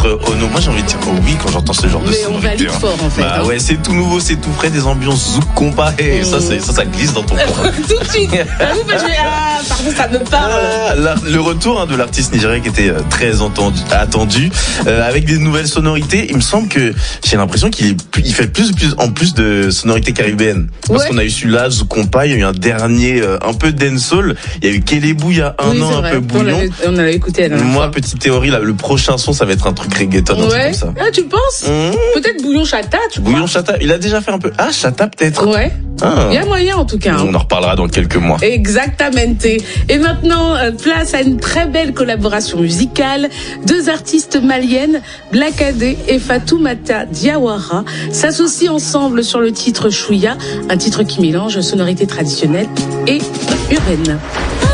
titre Ono. Moi, j'ai envie de dire oui quand j'entends ce genre de sonorité. Mais on valide fort, en fait. Bah ouais, c'est tout nouveau, c'est tout frais, des ambiances zouk compas. Et ça glisse dans ton corps. Tout de suite. Pardon, ça me parle. Le retour de l'artiste nigérien qui était très attendu, avec des nouvelles sonorités. Il me semble que j'ai l'impression qu'il fait plus en plus de sonorités caribéennes. Parce qu'on a eu celui-là, zouk compas, il y a eu un dernier un peu dancehall. Il y a eu Kelebou il y a un an, un peu bouillon. On l'avait écouté. Moi, petite théorie, là, le prochain son, ça va être un truc reggaeton, un truc comme ça. Ah, tu penses? Peut-être Bouillon Chata, tu crois? Bouillon Chata, il a déjà fait un peu. Ah, Chata peut-être. Ouais. Il y a moyen en tout cas. On en reparlera dans quelques mois. Exactamente. Et maintenant, place à une très belle collaboration musicale. Deux artistes maliennes, Black Adé et Fatoumata Diawara, s'associent ensemble sur le titre Chouya, un titre qui mélange sonorité traditionnelle et urbaine.